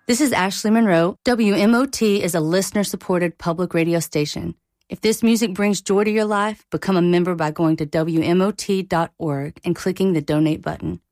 This is Ashley Monroe. WMOT is a listener-supported public radio station. If this music brings joy to your life, become a member by going to WMOT.org and clicking the donate button.